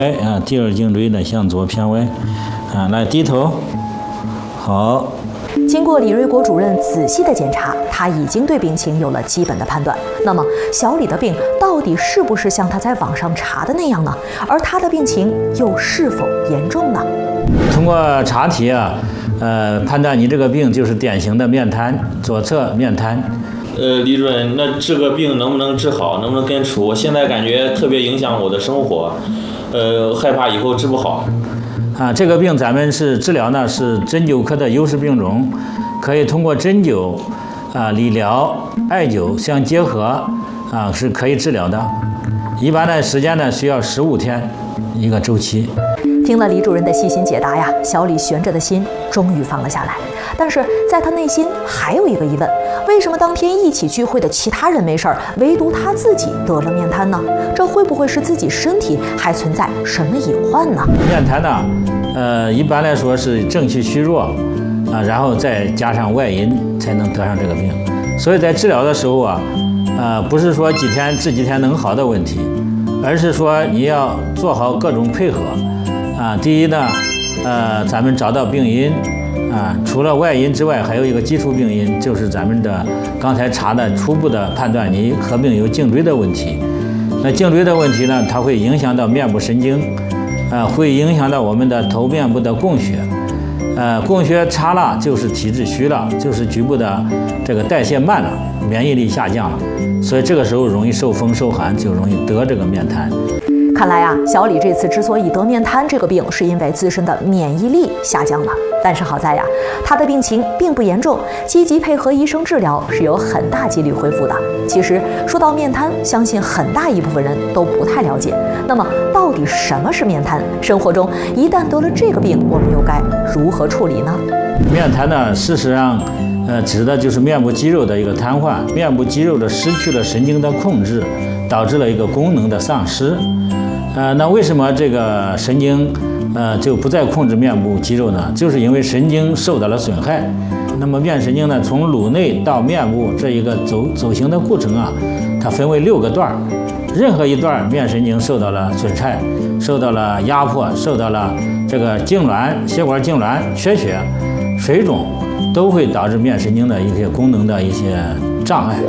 第二颈椎呢向左偏歪，来低头，好。 经过李瑞国主任仔细的检查，他已经对病情有了基本的判断。那么小李的病到底是不是像他在网上查的那样呢？而他的病情又是否严重呢？ 通过查体判断你这个病就是典型的面瘫，左侧面瘫。 李主任，那这个病能不能治好？能不能根除？我现在感觉特别影响我的生活，害怕以后治不好。 这个病咱们是治疗呢，是针灸科的优势病种，可以通过针灸、理疗、艾灸相结合，是可以治疗的。一般的时间呢需要15天一个周期。 听了李主任的细心解答呀，小李悬着的心终于放了下来。但是在他内心还有一个疑问：为什么当天一起聚会的其他人没事儿，唯独他自己得了面瘫呢？这会不会是自己身体还存在什么隐患呢？ 面瘫呢，一般来说是正气虚弱，然后再加上外因才能得上这个病。所以在治疗的时候不是说几天治几天能好的问题，而是说你要做好各种配合。第一呢，咱们找到病因。除了外因之外，还有一个基础病因，就是咱们的刚才查的初步的判断，你合并有颈椎的问题。那颈椎的问题呢，它会影响到面部神经，会影响到我们的头面部的供血。供血差了就是体质虚了，就是局部的这个代谢慢了，免疫力下降了，所以这个时候容易受风受寒，就容易得这个面瘫。 看来小李这次之所以得面瘫这个病，是因为自身的免疫力下降了。但是好在他的病情并不严重，积极配合医生治疗是有很大几率恢复的。其实说到面瘫，相信很大一部分人都不太了解。那么到底什么是面瘫？生活中一旦得了这个病，我们又该如何处理呢？ 面瘫呢，事实上指的就是面部肌肉的一个瘫痪，面部肌肉的失去了神经的控制，导致了一个功能的丧失。那为什么这个神经就不再控制面部肌肉呢？就是因为神经受到了损害。那么面神经呢，从颅内到面部这一个走行的过程它分为6个段，任何一段面神经受到了损害，受到了压迫，受到了这个痉挛、血管痉挛、缺血、水肿，都会导致面神经的一些功能的一些障碍。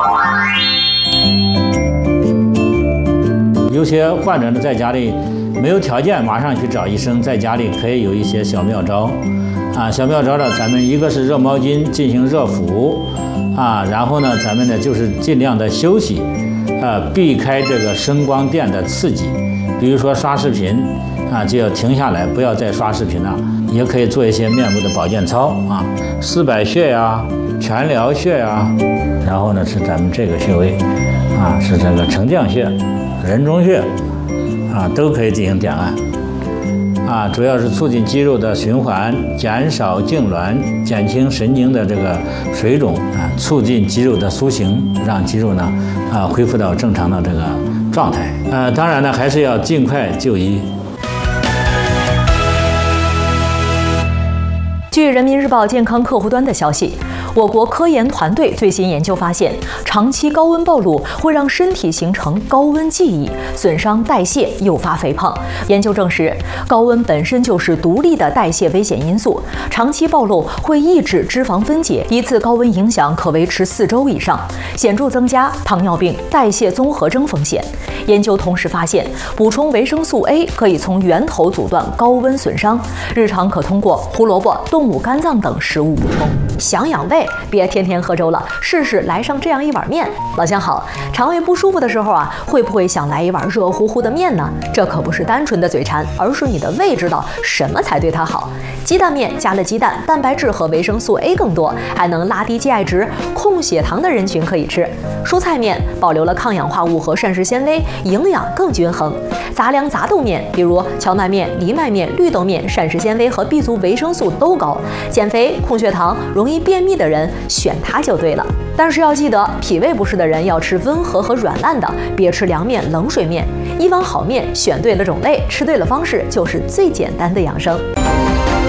有些患者呢，在家里没有条件马上去找医生，在家里可以有一些小妙招。小妙招呢，咱们一个是热毛巾进行热敷，然后呢，咱们呢就是尽量的休息，避开这个声光电的刺激。比如说刷视频，就要停下来，不要再刷视频了。也可以做一些面部的保健操四百穴呀、全髎穴呀，然后呢是咱们这个穴位，是这个承降穴。人中穴都可以进行点按主要是促进肌肉的循环，减少痉挛，减轻神经的这个水肿促进肌肉的苏醒，让肌肉呢恢复到正常的这个状态。当然呢，还是要尽快就医。 据人民日报健康客户端的消息，我国科研团队最新研究发现，长期高温暴露会让身体形成高温记忆，损伤代谢，诱发肥胖。研究证实，高温本身就是独立的代谢危险因素，长期暴露会抑制脂肪分解，一次高温影响可维持4周以上，显著增加糖尿病、代谢综合征风险。研究同时发现，补充维生素 A 可以从源头阻断高温损伤，日常可通过胡萝卜、动物肝脏等食物补充。想养胃，别天天喝粥了，试试来上这样一碗面。老乡好，肠胃不舒服的时候会不会想来一碗热乎乎的面呢？这可不是单纯的嘴馋，而是你的胃知道什么才对它好。鸡蛋面加了鸡蛋，蛋白质和维生素 A 更多，还能拉低 GI 值，控血糖的人群可以吃。蔬菜面保留了抗氧化物和膳食纤维，营养更均衡。杂粮杂豆面，比如荞麦面、藜麦面、绿豆面，膳食纤维和 B 族维生素都高，减肥、控血糖、容易便秘的人选它就对了。但是要记得，脾胃不适的人要吃温和和软烂的，别吃凉面、冷水面。一碗好面，选对了种类，吃对了方式，就是最简单的养生。